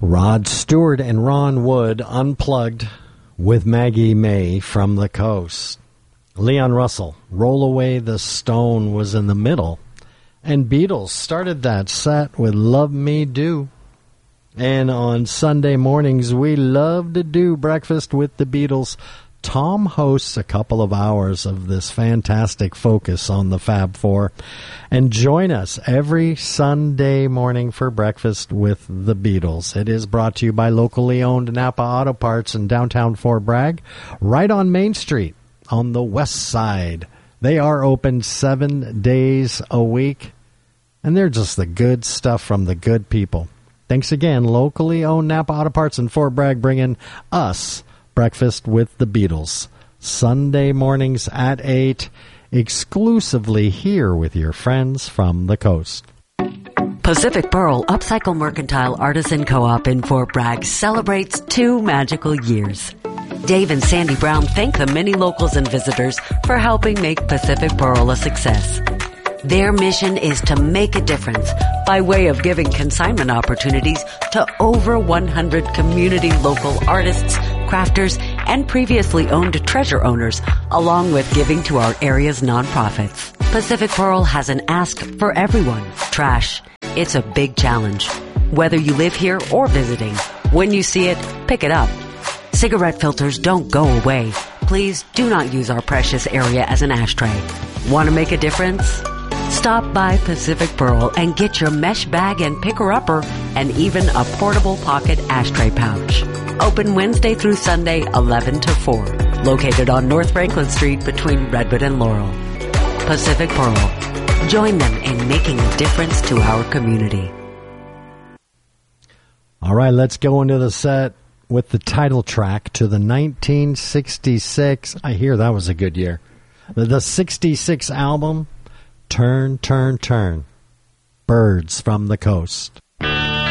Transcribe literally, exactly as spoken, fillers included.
Rod Stewart and Ron Wood unplugged with Maggie May from the Coast. Leon Russell, Roll Away the Stone, was in the middle. And Beatles started that set with Love Me Do. And on Sunday mornings, we love to do Breakfast with the Beatles. Tom hosts a couple of hours of this fantastic focus on the Fab Four. And join us every Sunday morning for Breakfast with the Beatles. It is brought to you by locally owned Napa Auto Parts in downtown Fort Bragg, right on Main Street on the west side. They are open seven days a week, and they're just the good stuff from the good people. Thanks again, locally owned Napa Auto Parts in Fort Bragg, bringing us Breakfast with the Beatles, Sunday mornings at eight, exclusively here with your friends from the coast. Pacific Pearl Upcycle Mercantile Artisan Co-op in Fort Bragg celebrates two magical years. Dave and Sandy Brown thank the many locals and visitors for helping make Pacific Pearl a success. Their mission is to make a difference by way of giving consignment opportunities to over one hundred community local artists, crafters, and previously owned treasure owners, along with giving to our area's nonprofits. Pacific Pearl has an ask for everyone. Trash. It's a big challenge. Whether you live here or visiting, when you see it, pick it up. Cigarette filters don't go away. Please do not use our precious area as an ashtray. Want to make a difference? Stop by Pacific Pearl and get your mesh bag and picker-upper and even a portable pocket ashtray pouch. Open Wednesday through Sunday, eleven to four. Located on North Franklin Street between Redwood and Laurel. Pacific Pearl. Join them in making a difference to our community. All right, let's go into the set with the title track to the nineteen sixty-six. I hear that was a good year. The, the sixty-six album, Turn, Turn, Turn. Birds from the Coast.